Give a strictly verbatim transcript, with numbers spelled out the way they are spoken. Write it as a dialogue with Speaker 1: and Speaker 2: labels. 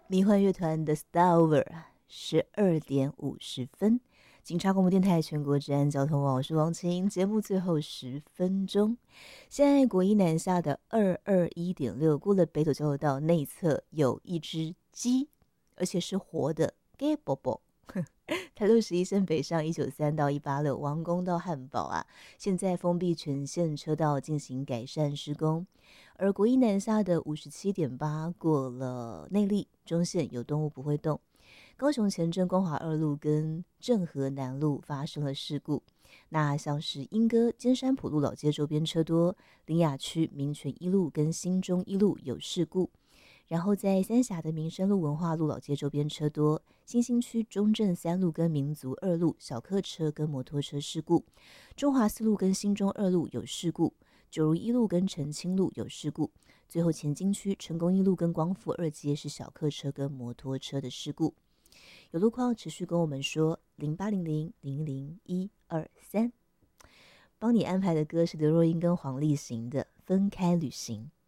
Speaker 1: 迷幻乐团的 Stover 十二点五十分，警察广播电台全国治安交通网，我是王晴。节目最后十分钟，现在国一南下的二二一点六，过了北斗交流道内侧有一只鸡，而且是活的，鸡宝宝。台六十一线北上一九三到一八六，王宫到汉堡啊，现在封闭全线车道进行改善施工。而国一南下的五十七点八过了内坜中线有动物不会动。高雄前镇光华二路跟正和南路发生了事故，那像是莺歌尖山埔路老街周边车多，林雅区民权一路跟新中一路有事故。然后在三峡的民生路文化路老街周边车多，新兴区中正三路跟民族二路小客车跟摩托车事故，中华四路跟新中二路有事故，九如一路跟澄清路有事故，最后前金区成功一路跟光复二街是小客车跟摩托车的事故。有路况持续跟我们说零八零零零零一二三，帮你安排的歌是刘若英跟黄立行的《分开旅行》。